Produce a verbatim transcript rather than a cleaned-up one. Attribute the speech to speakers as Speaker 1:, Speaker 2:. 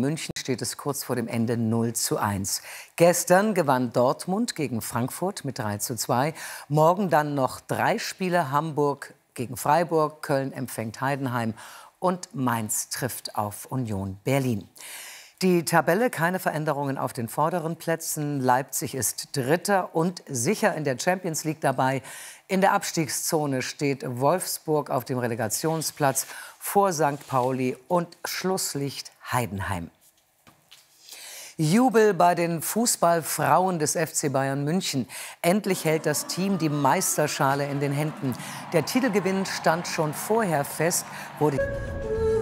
Speaker 1: München steht es kurz vor dem Ende null zu eins. Gestern gewann Dortmund gegen Frankfurt mit drei zu zwei. Morgen dann noch drei Spiele: Hamburg gegen Freiburg, Köln empfängt Heidenheim und Mainz trifft auf Union Berlin. Die Tabelle: keine Veränderungen auf den vorderen Plätzen. Leipzig ist Dritter und sicher in der Champions League dabei. In der Abstiegszone steht Wolfsburg auf dem Relegationsplatz vor Sankt Pauli und Schlusslicht Heidenheim. Jubel bei den Fußballfrauen des F C Bayern München. Endlich hält das Team die Meisterschale in den Händen. Der Titelgewinn stand schon vorher fest, wurde